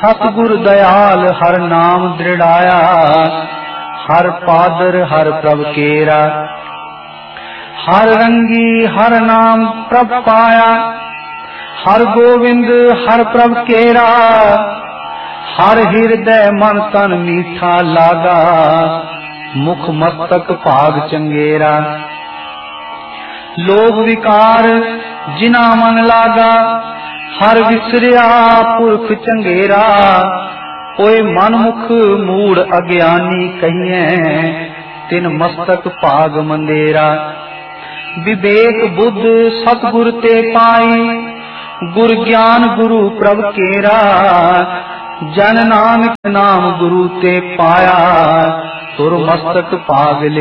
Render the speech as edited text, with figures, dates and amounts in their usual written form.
सतगुर दयाल हर नाम दृढ़ाया, हर पादर हर प्रभ केरा। हर रंगी हर नाम प्रभ पाया, हर गोविंद हर प्रभ केरा। हर हृदय मन तन मीठा लागा, मुख मस्तक भाग चंगेरा। लोभ विकार जिना मन लागा, हर विसरिया पुरख चंगेरा। ओए मन मुख मूड अज्ञानी कहिए, तिन मस्तक भाग मंदेरा। विवेक बुद्ध सतगुर ते पाई, गुर ज्ञान गुरु प्रभ केरा। जन नानक नाम गुरु ते पाया, तुर मस्तक भाग